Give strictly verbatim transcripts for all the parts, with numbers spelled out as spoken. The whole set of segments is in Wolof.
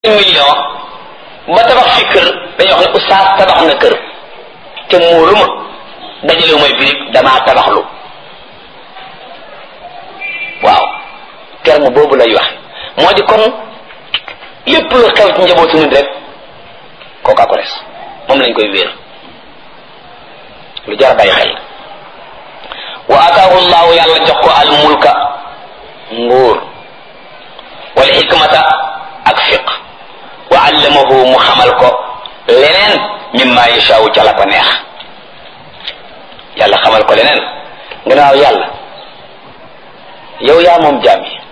million ba tabax fi kër dañuy wax ne oustaz tabax na kër te muuruma dajalewu may birig damaa tabaxlu waaw terme boobu lay wax moo di kon lépp lu xew ci njabootu nit rek kooka ko res moom lañ koy wéer lu jar a bàyyi xel wa ataahu llahu yàlla jox ko al mulka nguur wal hikmata ak fiq wa allamahu mu xamal ko leneen mimma yashaawu ca la ko neex yàlla xamal ko leneen gannaaw yàlla yow yaa moom jaam yi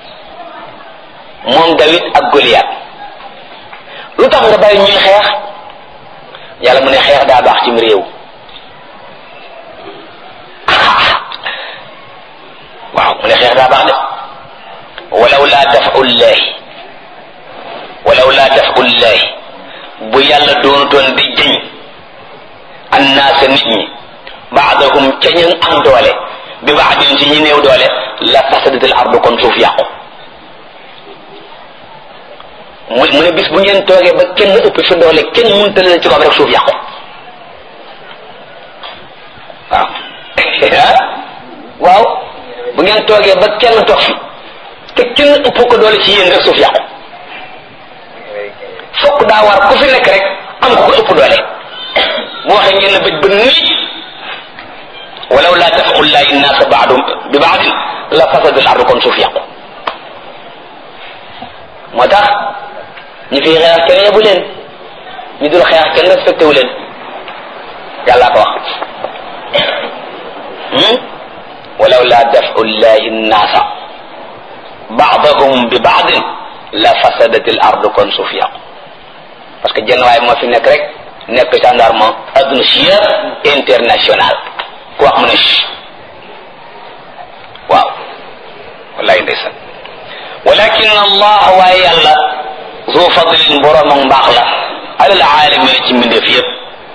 moom Dawid ak Goliath lu tax nga bàyyi ñuy xeex yàlla mu ne xeex daa baax cim réew waaw mu ne xeex daa baax de walaw laa daf'ullahi walaw laa daf'ullahi bu yàlla doonutoon di jëñ annaasa nit ñi baadahum ca ñu am doole bi baadin ci ñi néew doole la fasadatil ardu kon suuf yàqu mu mu ne bis bu ngeen toogee ba kenn ëpp fi doole kenn mënta leen ci kaw rek suuf yàqu waaw waaw bu ngeen toogee ba kenn toog fi te kenn ëpp ko doole ci yéen rek suuf yàqu fokk daa war ku fi nekk rek am ko ko ëpp doole bu waxee ngeen na bëj ba nii walaw laa daf'ullahi nnaasa ba'dahum bi ba'din la fasadal ardu kon suuf yàqu moo tax ñi fi xeex kenn yebu leen ñi dul xeex kenn respecté wu leen yàllaa ko wax walaw laa daf'ullahi nnaasa ba'dahum bi ba'din la fasadatil ardu kon suuf yàqu parce que jenn waay moo fi nekk rek nekk gendarme adduna si yëpp international ku wax mu ne waaw wallahi ndeysaan walakin allah waaye yàlla zu fadlin borom ak mbaax la alal alamin ci mbindeef yëpp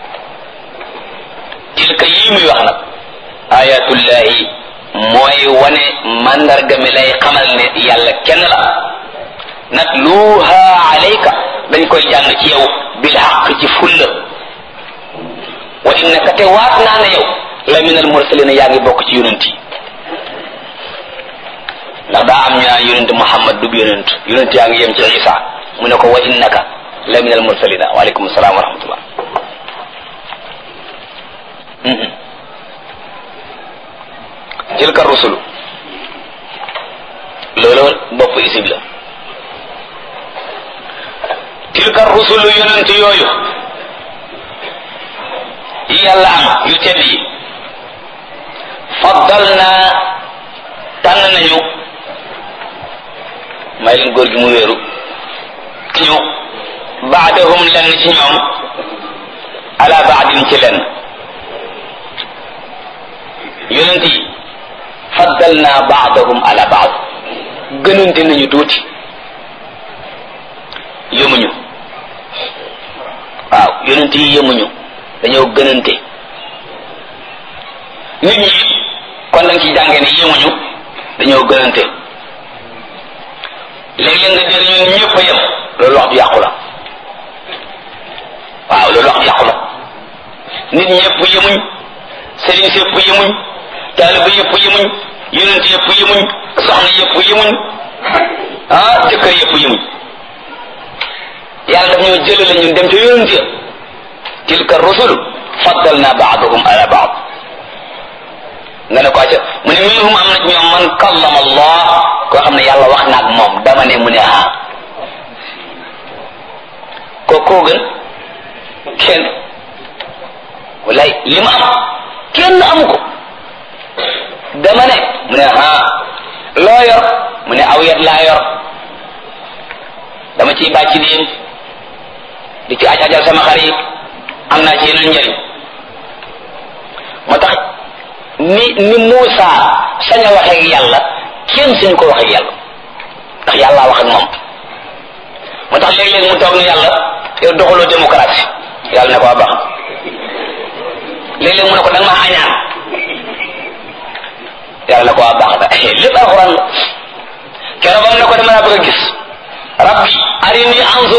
tilka yii muy wax nag ayatullahi mooy wane mandarga mi lay xamal ne yàlla kenn la natluha alayka dañ koy jàng ci yow bil haqq ci fulla wa innaka te waat naa ne yow la min al mursalina yaa ngi bokk ci yonent yi ndax daa am ñu naan yonent Muhammad du yonent yonent yaa ngi yem ci Isa mu ne ko wa innaka la min al mursalina waaleykum salaam wa rahmatullah tilka rusulu loolu bopp isib la tilka rusulu yonent yooyu yi yàlla am yu tedd yi faddal naa tànn nañu may leen góor gi mu wéeru ñu baadahum lenn ci ñoom ala baadin ci lenn yonent yi faddal naa baadahum ala baad gënante nañu tuuti yëmuñu waaw yonent yi yëmuñu dañoo gënante nit ñi kon dañ ci jàngee ne yëmuñu dañoo gënante léeg-léeg nga jël ñun ñëpp a yem loolu wax ju yàqu la waaw loolu wax ju yàqu la nit ñëpp yëmuñ sëriñ si yëpp yëmuñ taaliba yëpp yëmuñ yonent yëpp yëmuñ soxna yëpp yëmuñ ah jëkkër yëpp yëmuñ yàlla daf ñoo jëlale ñun dem ca yonent ya tilka rusul faddalna ba'dahum ala ba'd nga ne ko ca mu ne minhum am na ci ñoom man kallama allah koo xam ne yàlla wax na ak moom dama ne mu ne ah ko koo gën kenn wallaay li ma am kenn amu ko dama ne mu ne ah loo yor mu ne aw yat laa yor dama ciy bàcc diin di ci aj ajal sama xar yi am naa ci yeneen njëriñ moo tax ni ni Muusa sañ a waxee ak yàlla kenn suñu ko waxee ak yàlla ndax yàllaa wax ak moom moo tax léeg-léeg mu toog ne yàlla yow doxaloo démocratie yàlla ne ko baax léeg-léeg mu ne ko da nga maa añaan yàlla ne ko baax da lépp alxuraan la keroog am ne ko dama laa bëgg a gis rabbi arini anzur